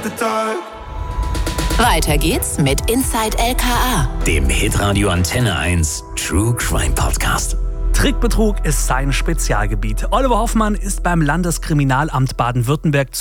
the dark. Weiter geht's mit Inside LKA, dem Hitradio Antenne 1 True Crime Podcast. Trickbetrug ist sein Spezialgebiet. Oliver Hoffmann ist beim Landeskriminalamt Baden-Württemberg